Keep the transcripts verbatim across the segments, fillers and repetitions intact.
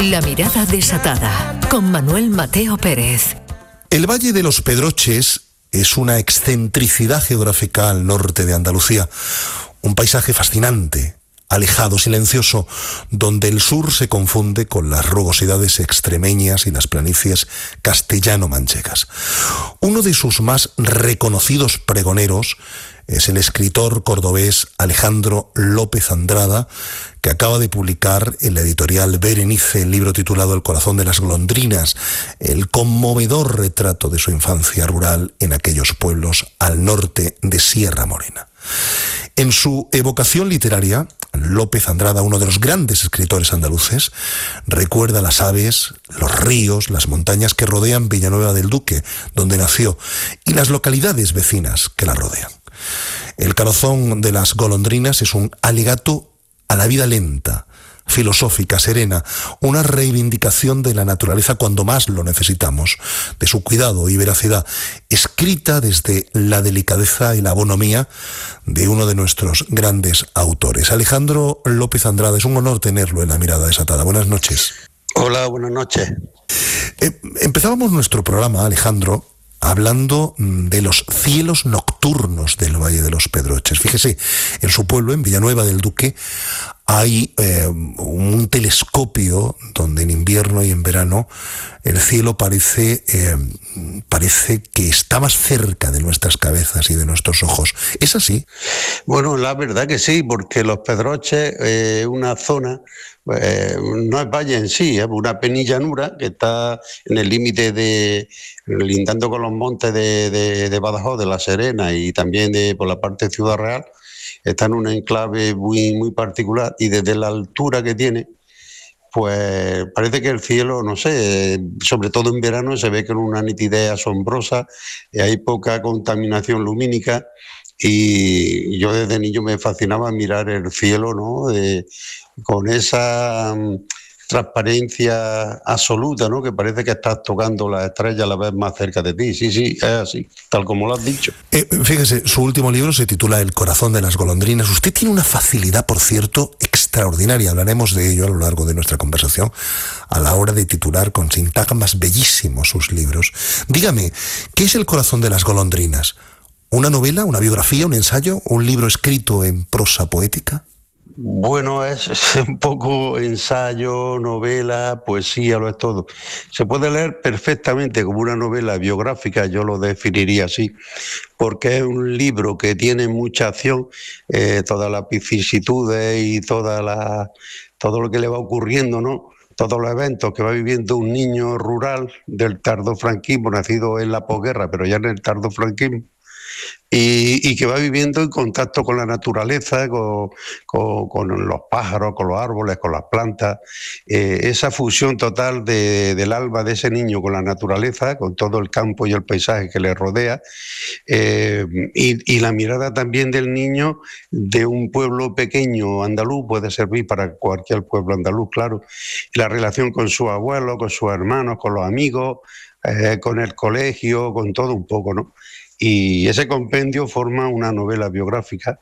La mirada desatada, con Manuel Mateo Pérez. El Valle de los Pedroches es una excentricidad geográfica al norte de Andalucía, un paisaje fascinante, alejado, silencioso, donde el sur se confunde con las rugosidades extremeñas y las planicies castellano-manchegas. Uno de sus más reconocidos pregoneros es el escritor cordobés Alejandro López Andrada, que acaba de publicar en la editorial Berenice el libro titulado El corazón de las golondrinas, el conmovedor retrato de su infancia rural en aquellos pueblos al norte de Sierra Morena. En su evocación literaria, López Andrada, uno de los grandes escritores andaluces, recuerda las aves, los ríos, las montañas que rodean Villanueva del Duque, donde nació, y las localidades vecinas que la rodean. El corazón de las golondrinas es un alegato a la vida lenta, filosófica, serena, una reivindicación de la naturaleza cuando más lo necesitamos, de su cuidado y veracidad, escrita desde la delicadeza y la bonomía de uno de nuestros grandes autores. Alejandro López Andrada, es un honor tenerlo en La Mirada Desatada. Buenas noches. Hola, buenas noches. Eh, empezábamos nuestro programa, Alejandro, hablando de los cielos nocturnos del Valle de los Pedroches. Fíjese, en su pueblo, en Villanueva del Duque, hay eh, un telescopio donde en invierno y en verano el cielo parece, eh, parece que está más cerca de nuestras cabezas y de nuestros ojos. ¿Es así? Bueno, la verdad que sí, porque los Pedroches es eh, una zona, eh, no es valle en sí, es una penillanura que está en el límite de, lindando con los montes de, de, de Badajoz, de La Serena y también de por la parte de Ciudad Real. Está en un enclave muy, muy particular y desde la altura que tiene, pues parece que el cielo, no sé, sobre todo en verano se ve con una nitidez asombrosa, hay poca contaminación lumínica y yo desde niño me fascinaba mirar el cielo, ¿no? De, con esa um, transparencia absoluta, ¿no? Que parece que estás tocando las estrellas a la vez más cerca de ti. Sí, sí, es así, tal como lo has dicho. Eh, fíjese, su último libro se titula El corazón de las golondrinas. Usted tiene una facilidad, por cierto, extraordinaria. Hablaremos de ello a lo largo de nuestra conversación, a la hora de titular con sintagmas bellísimos sus libros. Dígame, ¿qué es El corazón de las golondrinas? ¿Una novela, una biografía, un ensayo, un libro escrito en prosa poética? Bueno, es, es un poco ensayo, novela, poesía, lo es todo. Se puede leer perfectamente como una novela biográfica, yo lo definiría así, porque es un libro que tiene mucha acción, eh, todas las vicisitudes y toda la, todo lo que le va ocurriendo, ¿no? Todos los eventos que va viviendo un niño rural del tardofranquismo, nacido en la posguerra, pero ya en el tardofranquismo, Y, y que va viviendo en contacto con la naturaleza, con, con, con los pájaros, con los árboles, con las plantas, eh, esa fusión total de, del alma de ese niño con la naturaleza, con todo el campo y el paisaje que le rodea, eh, y, y la mirada también del niño de un pueblo pequeño andaluz, puede servir para cualquier pueblo andaluz, claro, y la relación con su abuelo, con sus hermanos, con los amigos, eh, con el colegio, con todo un poco, ¿no? Y ese compendio forma una novela biográfica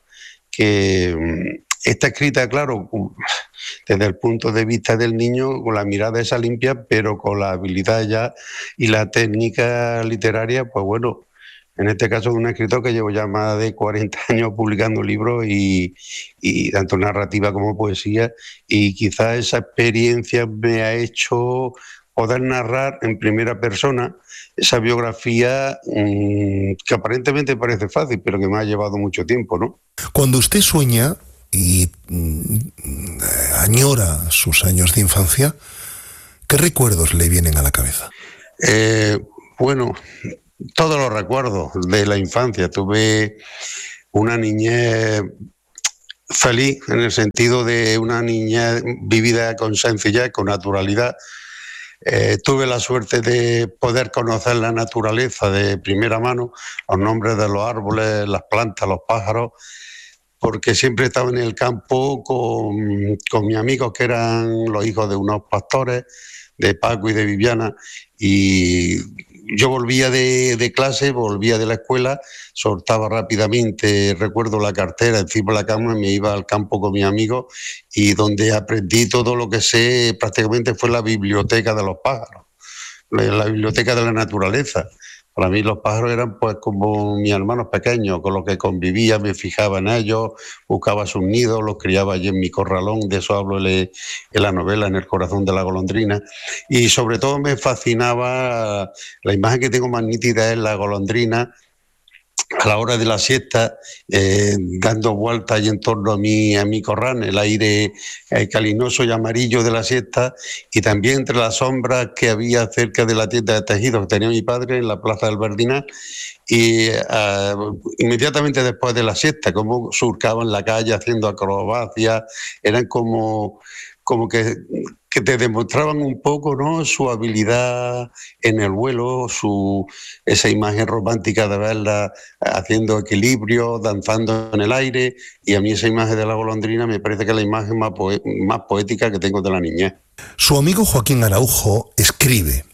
que está escrita, claro, desde el punto de vista del niño, con la mirada esa limpia, pero con la habilidad ya y la técnica literaria, pues bueno, en este caso de un escritor que llevo ya más de cuarenta años publicando libros y, y tanto narrativa como poesía, y quizás esa experiencia me ha hecho poder narrar en primera persona esa biografía mmm, que aparentemente parece fácil, pero que me ha llevado mucho tiempo, ¿no? Cuando usted sueña y mmm, añora sus años de infancia, ¿qué recuerdos le vienen a la cabeza? Eh, bueno, todos los recuerdos de la infancia. Tuve una niñez feliz, en el sentido de una niñez vivida con sencillez, con naturalidad. Eh, tuve la suerte de poder conocer la naturaleza de primera mano, los nombres de los árboles, las plantas, los pájaros, porque siempre estaba en el campo con, con mis amigos que eran los hijos de unos pastores, de Paco y de Viviana, y yo volvía de, de clase, volvía de la escuela, soltaba rápidamente, recuerdo la cartera encima de la cama y me iba al campo con mis amigos, y donde aprendí todo lo que sé prácticamente fue la biblioteca de los pájaros, la, la biblioteca de la naturaleza. Para mí los pájaros eran pues como mis hermanos pequeños, con los que convivía, me fijaba en ellos, buscaba sus nidos, los criaba allí en mi corralón, de eso hablo en la novela, En el corazón de la golondrina, y sobre todo me fascinaba, la imagen que tengo más nítida es la golondrina a la hora de la siesta, eh, dando vueltas y en torno a mi, a mi corral, el aire eh, calinoso y amarillo de la siesta, y también entre las sombras que había cerca de la tienda de tejidos que tenía mi padre en la plaza del Verdinal, y uh, inmediatamente después de la siesta, como surcaban la calle haciendo acrobacias, eran como, como que... que te demostraban un poco, ¿no?, su habilidad en el vuelo, su, esa imagen romántica de verla haciendo equilibrio, danzando en el aire, y a mí esa imagen de la golondrina me parece que es la imagen más, poe- más poética que tengo de la niñez. Su amigo Joaquín Araujo escribe: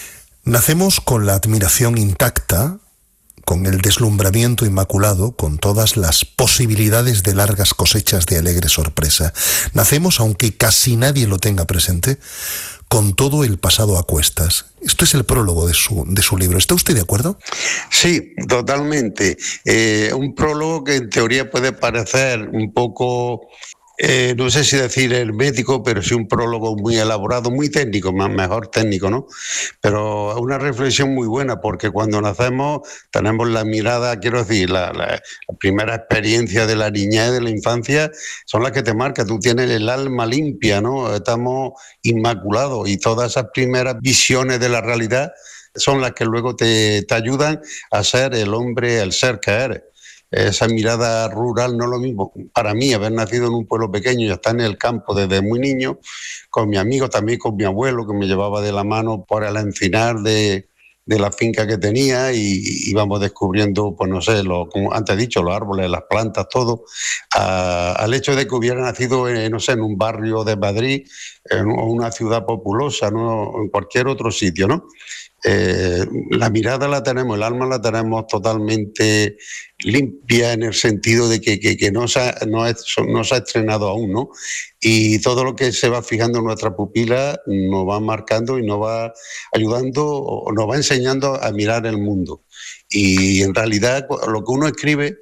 nacemos con la admiración intacta, con el deslumbramiento inmaculado, con todas las posibilidades de largas cosechas de alegre sorpresa. Nacemos, aunque casi nadie lo tenga presente, con todo el pasado a cuestas. Esto es el prólogo de su, de su libro. ¿Está usted de acuerdo? Sí, totalmente. Eh, un prólogo que en teoría puede parecer un poco... Eh, no sé si decir hermético, pero sí un prólogo muy elaborado, muy técnico, más mejor técnico, ¿no? Pero una reflexión muy buena, porque cuando nacemos tenemos la mirada, quiero decir, la, la, la primera experiencia de la niñez, de la infancia, son las que te marcan. Tú tienes el alma limpia, ¿no? Estamos inmaculados, y todas esas primeras visiones de la realidad son las que luego te, te ayudan a ser el hombre, el ser que eres. Esa mirada rural no es lo mismo. Para mí, haber nacido en un pueblo pequeño y estar en el campo desde muy niño, con mi amigo, también con mi abuelo, que me llevaba de la mano por el encinar de, de la finca que tenía, y íbamos descubriendo, pues no sé, lo, como antes he dicho, los árboles, las plantas, todo, a, al hecho de que hubiera nacido, en, no sé, en un barrio de Madrid, en una ciudad populosa, ¿no?, en cualquier otro sitio, ¿no? Eh, la mirada la tenemos, el alma la tenemos totalmente limpia, en el sentido de que, que, que no, se ha, no, es, no se ha estrenado aún, ¿no? Y todo lo que se va fijando en nuestra pupila nos va marcando y nos va ayudando, o nos va enseñando a mirar el mundo. Y en realidad lo que uno escribe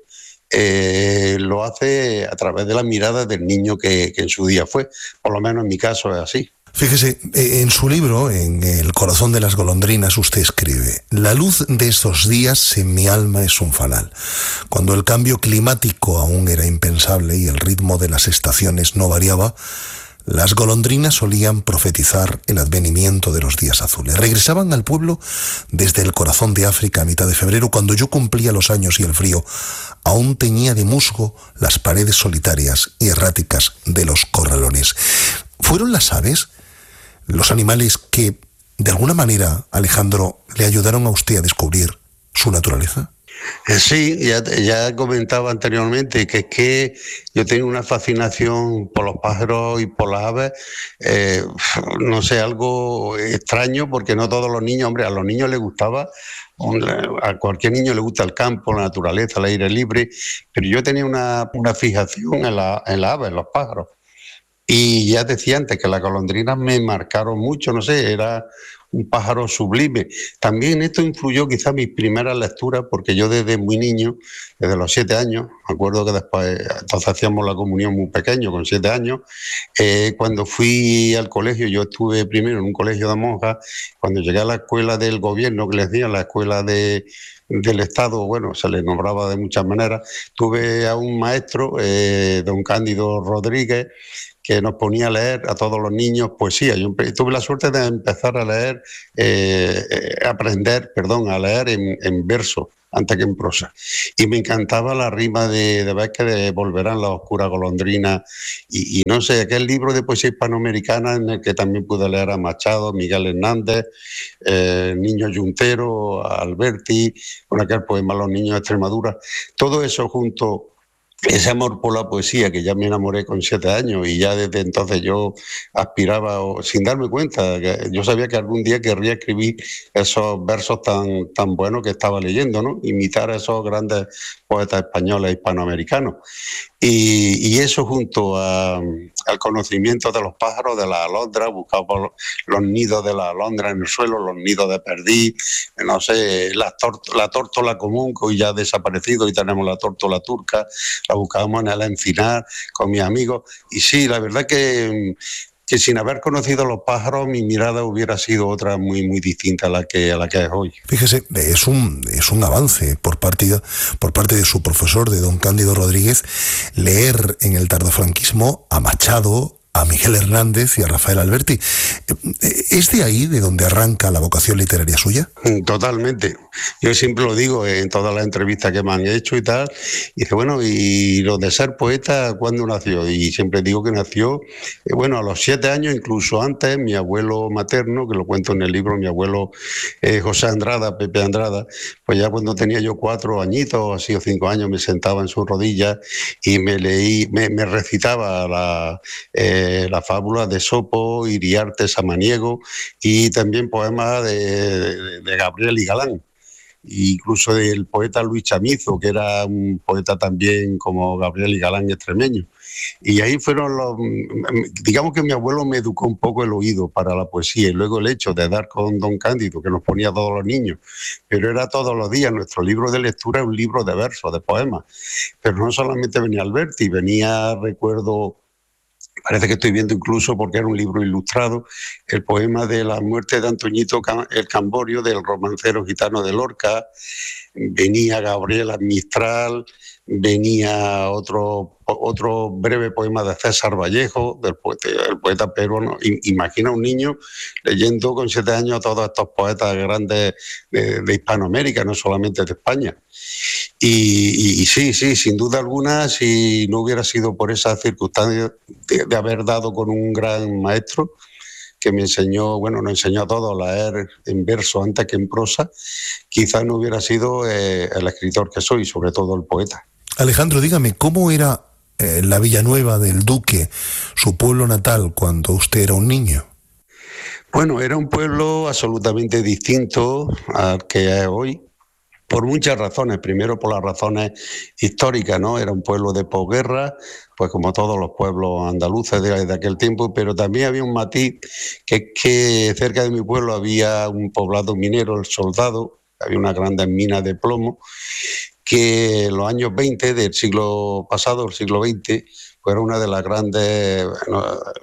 eh, lo hace a través de la mirada del niño que, que en su día fue. Por lo menos en mi caso es así. Fíjese, en su libro, en El corazón de las golondrinas, usted escribe: la luz de estos días en mi alma es un fanal. Cuando el cambio climático aún era impensable y el ritmo de las estaciones no variaba, las golondrinas solían profetizar el advenimiento de los días azules. Regresaban al pueblo desde el corazón de África a mitad de febrero, cuando yo cumplía los años y el frío aún teñía de musgo las paredes solitarias y erráticas de los corralones. ¿Fueron las aves los animales que, de alguna manera, Alejandro, le ayudaron a usted a descubrir su naturaleza? Sí, ya, ya comentaba anteriormente que es que yo tengo una fascinación por los pájaros y por las aves, eh, no sé, algo extraño, porque no todos los niños, hombre, a los niños les gustaba, a cualquier niño le gusta el campo, la naturaleza, el aire libre, pero yo tenía una, una fijación en la, en la ave, en los pájaros. Y ya decía antes que las golondrinas me marcaron mucho, no sé, era un pájaro sublime. También esto influyó quizá mis primeras lecturas, porque yo desde muy niño, desde los siete años, me acuerdo que después, entonces hacíamos la comunión muy pequeño, con siete años, eh, cuando fui al colegio, yo estuve primero en un colegio de monjas, cuando llegué a la escuela del gobierno, que les decían la escuela de... del Estado, bueno, se le nombraba de muchas maneras, tuve a un maestro, eh, don Cándido Rodríguez, que nos ponía a leer a todos los niños poesía. Yo tuve la suerte de empezar a leer, eh, eh, aprender, perdón, a leer en, en verso antes que en prosa. Y me encantaba la rima de, de Vázquez de Volverán las oscuras golondrinas, y, y no sé, aquel libro de poesía hispanoamericana en el que también pude leer a Machado, Miguel Hernández, eh, Niño Yuntero, a Alberti, con aquel poema Los niños de Extremadura. Todo eso junto ese amor por la poesía, que ya me enamoré con siete años y ya desde entonces yo aspiraba, o, sin darme cuenta, que yo sabía que algún día querría escribir esos versos tan, tan buenos que estaba leyendo, ¿no? Imitar a esos grandes poetas españoles, hispanoamericanos. Y, y eso junto a, al conocimiento de los pájaros, de las alondras, buscaba los, los nidos de las alondras en el suelo, los nidos de perdiz, no sé, la, tort, la tórtola común, que hoy ya ha desaparecido y tenemos la tórtola turca, la buscábamos en el encinar con mis amigos. Y sí, la verdad que, que sin haber conocido los pájaros, mi mirada hubiera sido otra muy, muy distinta a la que, a la que es hoy. Fíjese, es un, es un avance por parte, por parte de su profesor, de don Cándido Rodríguez, leer en el tardofranquismo a Machado, a Miguel Hernández y a Rafael Alberti. ¿Es de ahí de donde arranca la vocación literaria suya? Totalmente. Yo siempre lo digo en todas las entrevistas que me han hecho y tal. Y dice, bueno, ¿y lo de ser poeta cuándo nació? Y siempre digo que nació, eh, bueno, a los siete años, incluso antes, mi abuelo materno, que lo cuento en el libro, mi abuelo eh, José Andrada, Pepe Andrada, pues ya cuando tenía yo cuatro añitos, así o cinco años, me sentaba en sus rodillas y me leí, me, me recitaba la... Eh, la fábula de Esopo, Iriarte, Samaniego y también poemas de, de, de Gabriel y Galán. Incluso del poeta Luis Chamizo, que era un poeta también como Gabriel y Galán extremeño. Y ahí fueron los... Digamos que mi abuelo me educó un poco el oído para la poesía y luego el hecho de dar con don Cándido, que nos ponía a todos los niños, pero era todos los días. Nuestro libro de lectura es un libro de versos, de poemas. Pero no solamente venía Alberti, venía, recuerdo... Parece que estoy viendo incluso, porque era un libro ilustrado, el poema de la muerte de Antoñito el Camborio, del romancero gitano de Lorca. Venía Gabriela Mistral, venía otro, otro breve poema de César Vallejo, del poeta, el poeta peruano. Imagina un niño leyendo con siete años a todos estos poetas grandes de, de Hispanoamérica, no solamente de España. Y, y, y sí, sí, sin duda alguna, si no hubiera sido por esa circunstancia de, de haber dado con un gran maestro que me enseñó, bueno, nos enseñó a todos a leer en verso antes que en prosa, quizás no hubiera sido eh, el escritor que soy, sobre todo el poeta. Alejandro, dígame, ¿cómo era eh, la Villanueva del Duque, su pueblo natal, cuando usted era un niño? Bueno, era un pueblo absolutamente distinto al que es hoy, por muchas razones. Primero, por las razones históricas, ¿no? Era un pueblo de posguerra, pues como todos los pueblos andaluces de, de aquel tiempo, pero también había un matiz, que es que cerca de mi pueblo había un poblado minero, El Soldado, había unas grandes minas de plomo, que en los años veinte del siglo pasado, el siglo veinte, pues era una de las grandes bueno,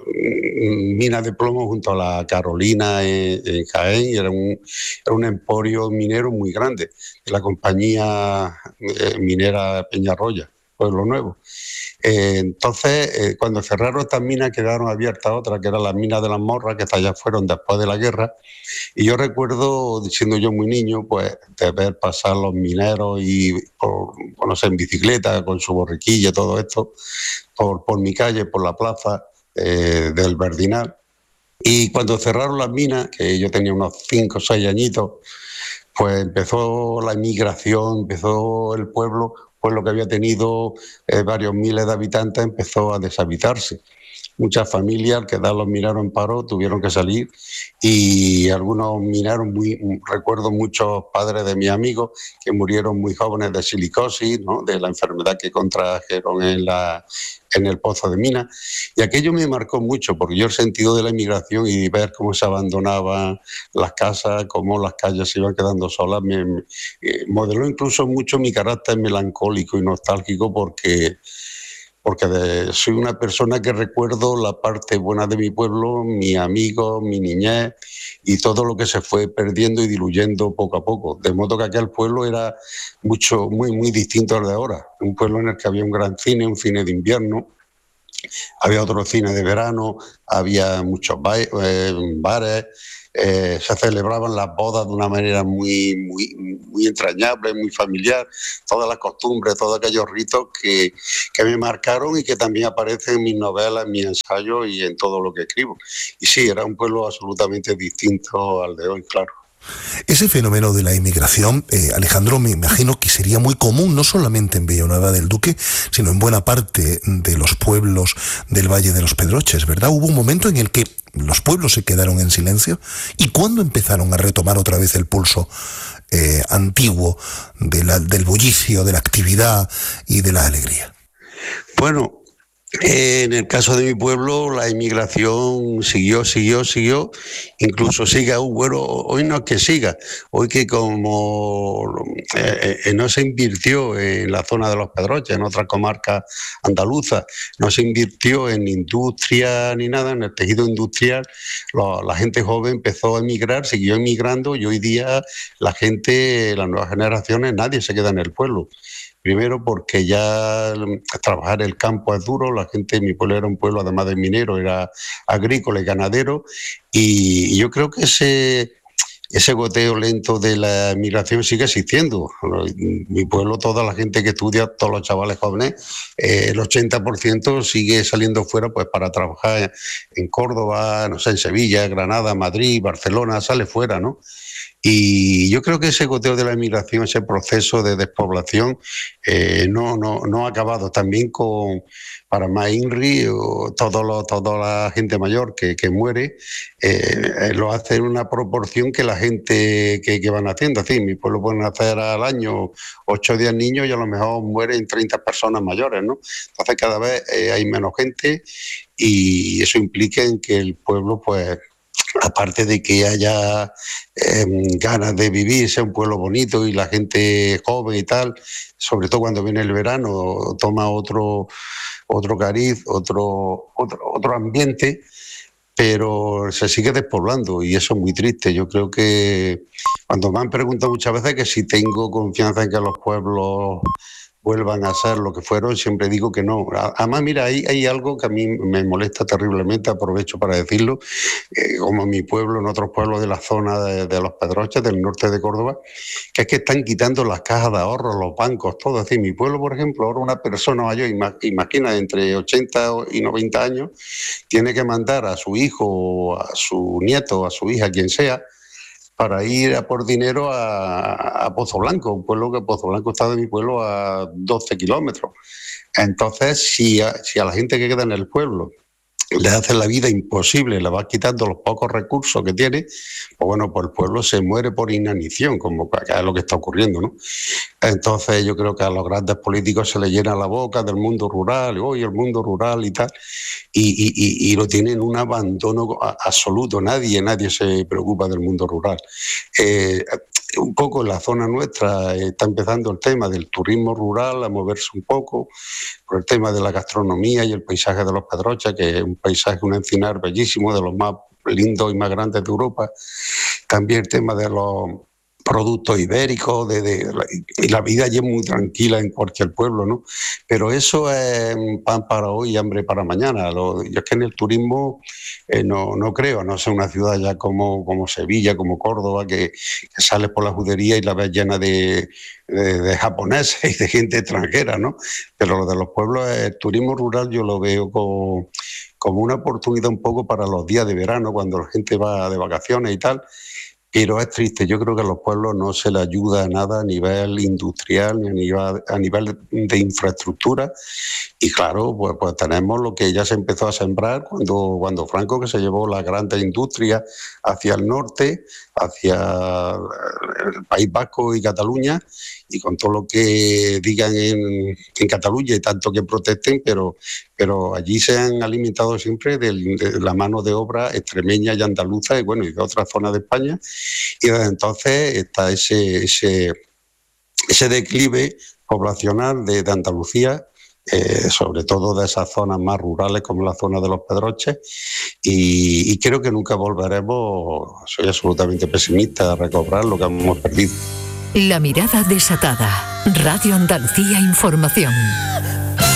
minas de plomo junto a la Carolina en, en Jaén, y era un, era un emporio minero muy grande de la compañía eh, minera Peñarroya, Pueblo Nuevo. Eh, entonces, eh, cuando cerraron estas minas, quedaron abiertas otras, que eran las minas de las Morras, que estas ya fueron después de la guerra. Y yo recuerdo, siendo yo muy niño, pues de ver pasar los mineros y, por, por, no sé, en bicicleta, con su borriquilla, todo esto, por, por mi calle, por la plaza eh, del Verdinal. Y cuando cerraron las minas, que yo tenía unos cinco o seis añitos, pues empezó la inmigración, empezó el pueblo, pues lo que había tenido eh, varios miles de habitantes, empezó a deshabitarse. Muchas familias, al quedar los mineros en paro, tuvieron que salir, y algunos mineros, muy, recuerdo muchos padres de mis amigos que murieron muy jóvenes de silicosis, ¿no? De la enfermedad que contrajeron en, la, en el pozo de mina. Y aquello me marcó mucho, porque yo el sentido de la inmigración y ver cómo se abandonaban las casas, cómo las calles se iban quedando solas, me, me modeló incluso mucho mi carácter melancólico y nostálgico, porque... porque de, soy una persona que recuerdo la parte buena de mi pueblo, mis amigos, mi niñez y todo lo que se fue perdiendo y diluyendo poco a poco. De modo que aquel pueblo era mucho, muy, muy distinto al de ahora. Un pueblo en el que había un gran cine, un cine de invierno, había otro cine de verano, había muchos eh, bares, eh, se celebraban las bodas de una manera muy, muy, muy entrañable, muy familiar, todas las costumbres, todos aquellos ritos que, que me marcaron y que también aparecen en mis novelas, en mis ensayos y en todo lo que escribo. Y sí, era un pueblo absolutamente distinto al de hoy, claro. Ese Ese fenómeno de la inmigración, eh, Alejandro, me imagino que sería muy común, no solamente en Villanueva del Duque, sino en buena parte de los pueblos del Valle de los Pedroches, ¿verdad? Hubo un momento en el que los pueblos se quedaron en silencio. ¿Y cuándo empezaron a retomar otra vez el pulso eh, antiguo de la, del bullicio, de la actividad y de la alegría? Bueno, en el caso de mi pueblo, la inmigración siguió, siguió, siguió, incluso sigue aún. Bueno, hoy no es que siga, hoy que como eh, eh, no se invirtió en la zona de los Pedroches, en otras comarcas andaluzas, no se invirtió en industria ni nada, en el tejido industrial, lo, la gente joven empezó a emigrar, siguió emigrando y hoy día la gente, las nuevas generaciones, nadie se queda en el pueblo. Primero porque ya trabajar el campo es duro, la gente, mi pueblo era un pueblo además de minero, era agrícola y ganadero, y yo creo que ese, ese goteo lento de la migración sigue existiendo. Mi pueblo, toda la gente que estudia, todos los chavales jóvenes, eh, el ochenta por ciento sigue saliendo fuera pues para trabajar en Córdoba, no sé, en Sevilla, Granada, Madrid, Barcelona, sale fuera, ¿no? Y yo creo que ese goteo de la inmigración, ese proceso de despoblación, eh, no, no, no ha acabado. También con, para más INRI, todo lo, toda la gente mayor que, que muere, eh, lo hace en una proporción que la gente que, que van haciendo. Así, mi pueblo puede nacer al año ocho o diez niños y a lo mejor mueren treinta personas mayores, ¿no? Entonces cada vez eh, hay menos gente y eso implica en que el pueblo, pues, aparte de que haya eh, ganas de vivir, sea un pueblo bonito y la gente joven y tal, sobre todo cuando viene el verano, toma otro, otro cariz, otro, otro, otro ambiente, pero se sigue despoblando y eso es muy triste. Yo creo que cuando me han preguntado muchas veces que si tengo confianza en que los pueblos vuelvan a ser lo que fueron, siempre digo que no. Además, mira, hay, hay algo que a mí me molesta terriblemente, aprovecho para decirlo, eh, como en mi pueblo, en otros pueblos de la zona de, de los Pedroches, del norte de Córdoba, que es que están quitando las cajas de ahorro, los bancos, todo. Es decir, mi pueblo, por ejemplo, ahora una persona mayor, imagina, entre ochenta y noventa años, tiene que mandar a su hijo, a su nieto, a su hija, quien sea, para ir a por dinero a, a Pozo Blanco, un pueblo que Pozo Blanco está de mi pueblo a doce kilómetros. Entonces, si a, si a la gente que queda en el pueblo le hace la vida imposible, le va quitando los pocos recursos que tiene, pues bueno, pues el pueblo se muere por inanición, como acá es lo que está ocurriendo, ¿no? Entonces yo creo que a los grandes políticos se les llena la boca del mundo rural, hoy el mundo rural y tal, y, y, y, y lo tienen un abandono absoluto. Nadie, nadie se preocupa del mundo rural. Eh, un poco en la zona nuestra está empezando el tema del turismo rural a moverse un poco, por el tema de la gastronomía y el paisaje de los Pedroches, que es un paisaje, un encinar bellísimo, de los más lindos y más grandes de Europa. También el tema de los productos ibéricos, de, de, la, y la vida allí es muy tranquila en cualquier pueblo, ¿no? Pero eso es pan para hoy y hambre para mañana. Lo, yo es que en el turismo eh, no, no creo, no sé, una ciudad ya como, como Sevilla, como Córdoba, que, que sales por la judería y la ves llena de, de, de japoneses y de gente extranjera, ¿no? Pero lo de los pueblos, el turismo rural yo lo veo como, como una oportunidad un poco para los días de verano, cuando la gente va de vacaciones y tal. Pero es triste, yo creo que a los pueblos no se les ayuda a nada a nivel industrial ni a nivel, a nivel de infraestructura. Y claro, pues, pues tenemos lo que ya se empezó a sembrar cuando, cuando Franco, que se llevó las grandes industrias hacia el norte, hacia el País Vasco y Cataluña, y con todo lo que digan en, en Cataluña y tanto que protesten, pero, pero allí se han alimentado siempre de, de la mano de obra extremeña y andaluza y bueno, y de otras zonas de España. Y desde entonces está ese, ese, ese declive poblacional de, de Andalucía, eh, sobre todo de esas zonas más rurales como la zona de los Pedroches, y, y creo que nunca volveremos, soy absolutamente pesimista, a recobrar lo que hemos perdido. La mirada desatada. Radio Andalucía Información.